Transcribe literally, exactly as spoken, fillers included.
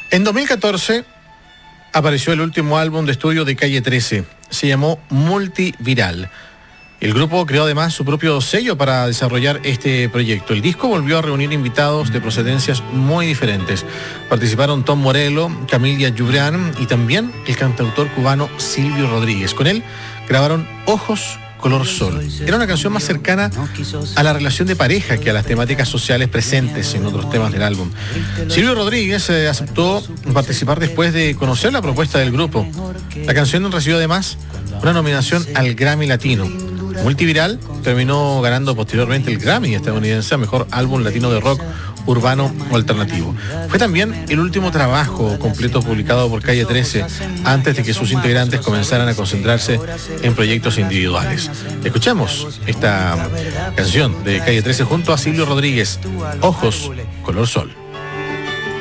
En dos mil catorce apareció el último álbum de estudio de Calle trece. Se llamó Multiviral. El grupo creó además su propio sello para desarrollar este proyecto. El disco volvió a reunir invitados de procedencias muy diferentes. Participaron Tom Morello, Camila Jubran y también el cantautor cubano Silvio Rodríguez. Con él grabaron Ojos Color Sol. Era una canción más cercana a la relación de pareja que a las temáticas sociales presentes en otros temas del álbum. Silvio Rodríguez eh, aceptó participar después de conocer la propuesta del grupo. La canción recibió además una nominación al Grammy Latino. Multiviral terminó ganando posteriormente el Grammy estadounidense a Mejor Álbum Latino de Rock Urbano o Alternativo. Fue también el último trabajo completo publicado por Calle trece antes de que sus integrantes comenzaran a concentrarse en proyectos individuales. Escuchemos esta canción de Calle trece junto a Silvio Rodríguez, Ojos Color Sol.